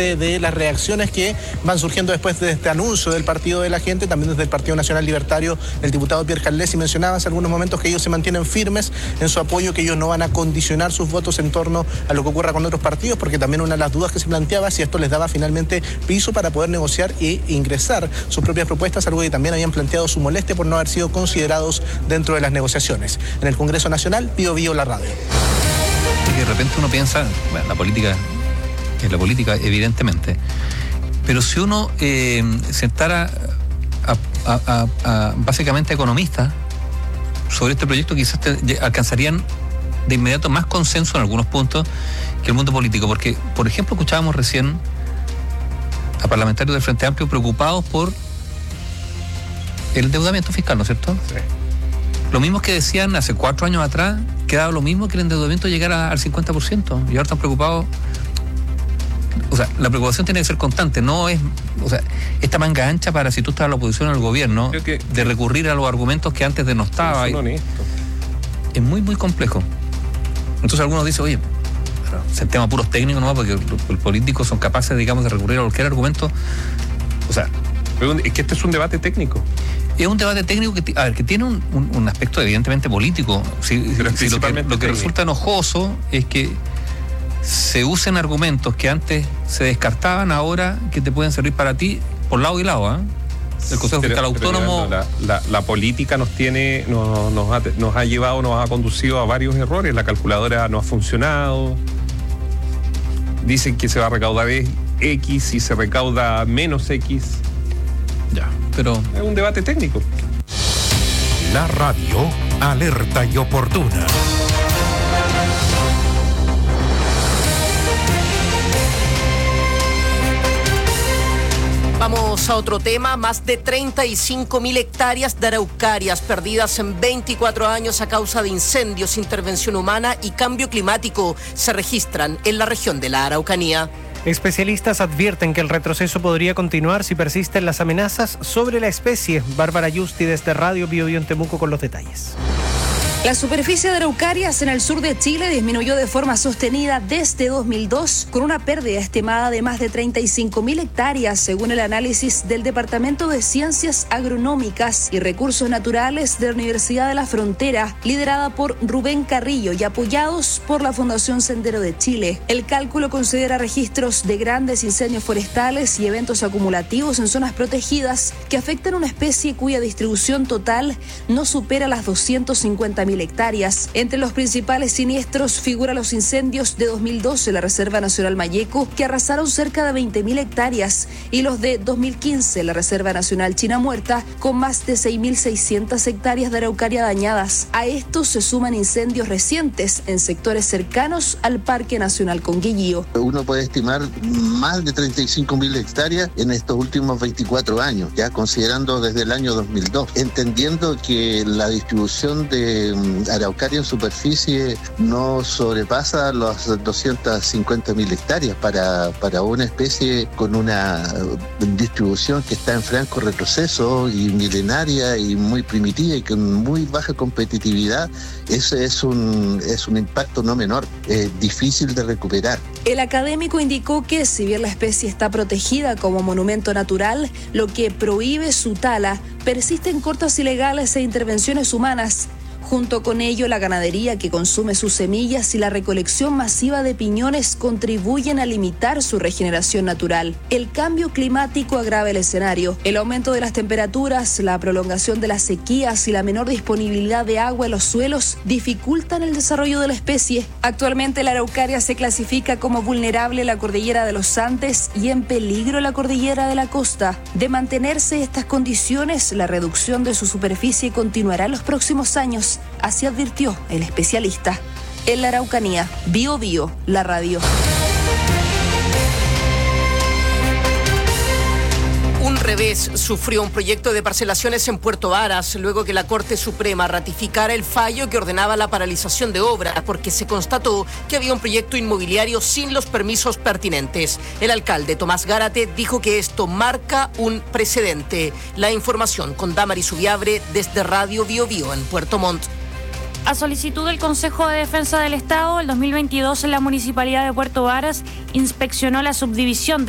parte de las reacciones que van surgiendo después de este anuncio del Partido de la Gente, también desde el Partido Nacional Libertario, el diputado Pierre Carles, y mencionaba hace algunos momentos que ellos se mantienen firmes en su apoyo, que ellos no van a condicionar sus votos en torno a lo que ocurra con otros partidos, porque también una de las dudas que se planteaba es si esto les daba finalmente piso para poder negociar e ingresar sus propias propuestas, algo que también habían planteado su molestia por no haber sido considerados dentro de las negociaciones. En el Congreso Nacional, Bío Bío la radio. Y de repente uno piensa, bueno, la política es la política, evidentemente, pero si uno sentara a básicamente economistas sobre este proyecto, quizás alcanzarían de inmediato más consenso en algunos puntos que el mundo político, porque, por ejemplo, escuchábamos recién a parlamentarios del Frente Amplio preocupados por el endeudamiento fiscal, ¿no es cierto? Sí. Lo mismo que decían hace 4 años atrás, que daba lo mismo que el endeudamiento llegara al 50%, y ahora están preocupados. O sea, la preocupación tiene que ser constante, no es, o sea, esta manga ancha para, si tú estás en la oposición al gobierno, de recurrir a los argumentos que antes denostaba. Es muy, muy complejo. Entonces algunos dicen, oye, es el tema puros técnicos nomás, porque los políticos son capaces, digamos, de recurrir a cualquier argumento. O sea, es que este es un debate técnico. Es un debate técnico que tiene un aspecto evidentemente político. Lo que resulta enojoso es que se usen argumentos que antes se descartaban, ahora que te pueden servir para ti por lado y lado, ¿eh? El Consejo Fiscal Autónomo. La política nos ha llevado, nos ha conducido a varios errores. La calculadora no ha funcionado. Dicen que se va a recaudar X y se recauda menos X. Ya, pero es un debate técnico. La radio alerta y oportuna. Vamos a otro tema. Más de 35.000 hectáreas de araucarias perdidas en 24 años a causa de incendios, intervención humana y cambio climático se registran en la región de la Araucanía. Especialistas advierten que el retroceso podría continuar si persisten las amenazas sobre la especie. Bárbara Yusti desde Radio Bío Bío en Temuco con los detalles. La superficie de araucarias en el sur de Chile disminuyó de forma sostenida desde 2002, con una pérdida estimada de más de 35.000 hectáreas, según el análisis del Departamento de Ciencias Agronómicas y Recursos Naturales de la Universidad de la Frontera, liderada por Rubén Carrillo y apoyados por la Fundación Sendero de Chile. El cálculo considera registros de grandes incendios forestales y eventos acumulativos en zonas protegidas que afectan a una especie cuya distribución total no supera las 250.000 hectáreas. Entre los principales siniestros figuran los incendios de 2012 en la Reserva Nacional Mayeco, que arrasaron cerca de 20.000 hectáreas, y los de 2015 en la Reserva Nacional China Muerta, con más de 6.600 hectáreas de araucaria dañadas. A estos se suman incendios recientes en sectores cercanos al Parque Nacional Conguillío. Uno puede estimar más de 35.000 hectáreas en estos últimos 24 años, ya considerando desde el año 2002, entendiendo que la distribución de araucaria en superficie no sobrepasa las 250.000 hectáreas para una especie con una distribución que está en franco retroceso y milenaria y muy primitiva y con muy baja competitividad. Ese es un impacto no menor, difícil de recuperar. El académico indicó que si bien la especie está protegida como monumento natural, lo que prohíbe su tala, persisten cortas ilegales e intervenciones humanas. Junto con ello, la ganadería que consume sus semillas y la recolección masiva de piñones contribuyen a limitar su regeneración natural. El cambio climático agrava el escenario. El aumento de las temperaturas, la prolongación de las sequías y la menor disponibilidad de agua en los suelos dificultan el desarrollo de la especie. Actualmente, la araucaria se clasifica como vulnerable en la cordillera de los Andes y en peligro en la cordillera de la costa. De mantenerse estas condiciones, la reducción de su superficie continuará en los próximos años. Así advirtió el especialista. En la Araucanía, Bío Bío, la radio. Un revés sufrió un proyecto de parcelaciones en Puerto Varas luego que la Corte Suprema ratificara el fallo que ordenaba la paralización de obras porque se constató que había un proyecto inmobiliario sin los permisos pertinentes. El alcalde Tomás Gárate dijo que esto marca un precedente. La información con Damaris Ubiabre desde Radio Bío Bío en Puerto Montt. A solicitud del Consejo de Defensa del Estado, el 2022 la Municipalidad de Puerto Varas inspeccionó la subdivisión